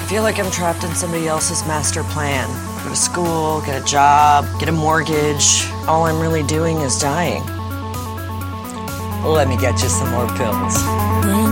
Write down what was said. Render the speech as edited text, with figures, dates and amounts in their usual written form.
I feel like I'm trapped in somebody else's master plan. Go to school, get a job, get a mortgage. All I'm really doing is dying. Let me get you some more pills.